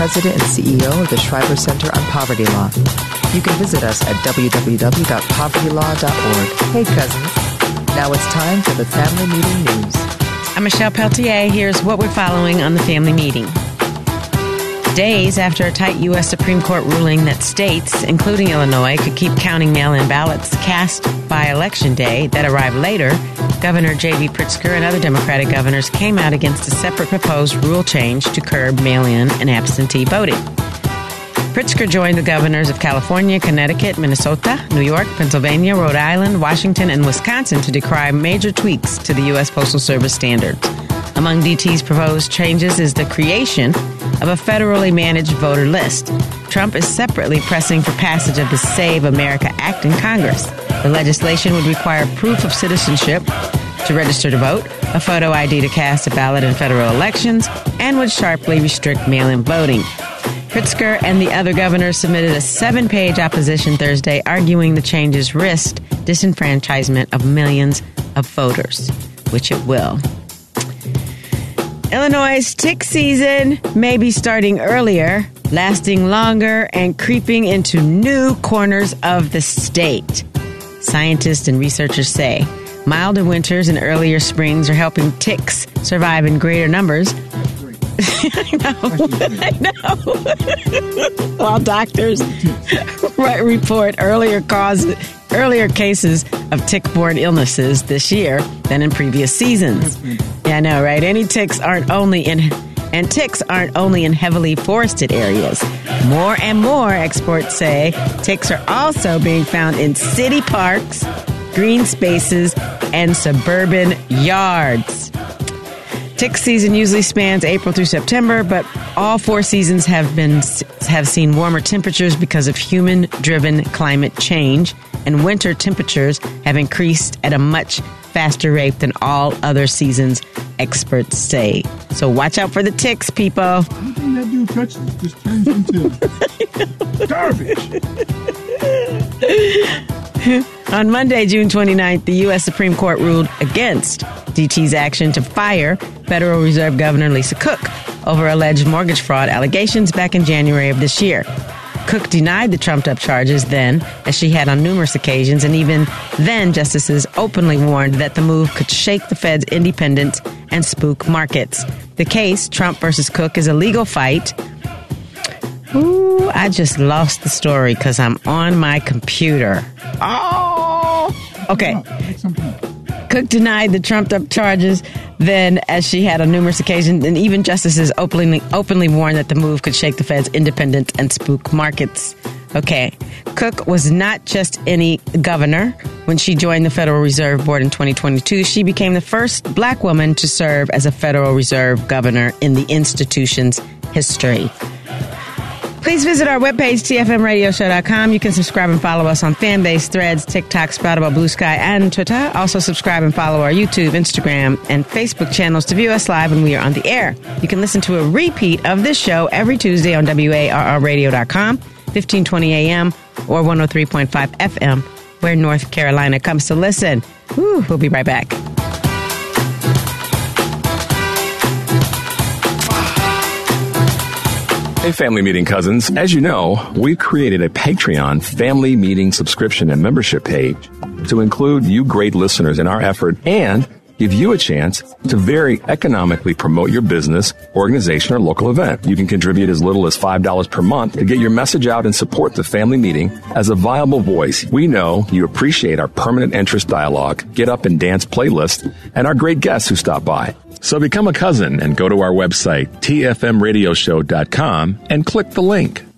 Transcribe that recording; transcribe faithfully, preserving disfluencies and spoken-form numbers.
President and C E O of the Schreiber Center on Poverty Law. You can visit us at w w w dot poverty law dot org. Hey, cousins. Now it's time for the Family Meeting News. I'm Michelle Peltier. Here's what we're following on the Family Meeting. Days after a tight U S Supreme Court ruling that states, including Illinois, could keep counting mail-in ballots cast by Election Day that arrived later, Governor J B Pritzker and other Democratic governors came out against a separate proposed rule change to curb mail-in and absentee voting. Pritzker joined the governors of California, Connecticut, Minnesota, New York, Pennsylvania, Rhode Island, Washington, and Wisconsin to decry major tweaks to the U S Postal Service standards. Among D T's proposed changes is the creation of a federally managed voter list. Trump is separately pressing for passage of the Save America Act in Congress. The legislation would require proof of citizenship to register to vote, a photo I D to cast a ballot in federal elections, and would sharply restrict mail-in voting. Pritzker and the other governors submitted a seven-page opposition Thursday, arguing the changes risked disenfranchisement of millions of voters, which it will. Illinois' tick season may be starting earlier, lasting longer, and creeping into new corners of the state. Scientists and researchers say milder winters and earlier springs are helping ticks survive in greater numbers. I know, I know. While doctors report earlier causes, earlier cases of tick-borne illnesses this year than in previous seasons. Yeah, I know, right? Any ticks aren't only in, and ticks aren't only in heavily forested areas. More and more, experts say, ticks are also being found in city parks, green spaces, and suburban yards. Tick season usually spans April through September, but all four seasons have been have seen warmer temperatures because of human-driven climate change, and winter temperatures have increased at a much faster rate than all other seasons, experts say. So watch out for the ticks, people. Anything that dude touches just turns into garbage. On Monday, June twenty-ninth, the U S Supreme Court ruled against D T's action to fire Federal Reserve Governor Lisa Cook over alleged mortgage fraud allegations back in January of this year. Cook denied the trumped-up charges then, as she had on numerous occasions, and even then justices openly warned that the move could shake the Fed's independence and spook markets. The case, Trump versus Cook, is a legal fight. Ooh, I just lost the story because I'm on my computer. Oh! Okay. Cook denied the trumped-up charges then, as she had on numerous occasions, and even justices openly openly warned that the move could shake the Fed's independence and spook markets. Okay. Cook was not just any governor. When she joined the Federal Reserve Board in twenty twenty-two, she became the first black woman to serve as a Federal Reserve governor in the institution's history. Please visit our webpage, T F M radio show dot com. You can subscribe and follow us on Fanbase, Threads, TikTok, Sproutable, Blue Sky, and Twitter. Also subscribe and follow our YouTube, Instagram, and Facebook channels to view us live when we are on the air. You can listen to a repeat of this show every Tuesday on W A R R radio dot com, fifteen twenty a.m. or one oh three point five F M, where North Carolina comes to listen. Whew, we'll be right back. Hey, Family Meeting cousins. As you know, we've created a Patreon Family Meeting subscription and membership page to include you great listeners in our effort and give you a chance to very economically promote your business, organization, or local event. You can contribute as little as five dollars per month to get your message out and support the Family Meeting as a viable voice. We know you appreciate our permanent interest dialogue, get up and dance playlist, and our great guests who stop by. So become a cousin and go to our website, T F M radio show dot com, and click the link.